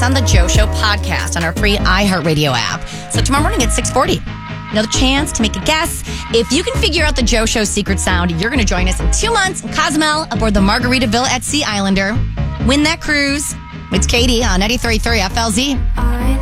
on the Joe Show podcast on our free iHeartRadio app. So tomorrow morning at 6:40, another chance to make a guess. If you can figure out the Joe Show secret sound, you're going to join us in 2 months in Cozumel aboard the Margaritaville at Sea Islander. Win that cruise. It's Katie on 93.3 FLZ.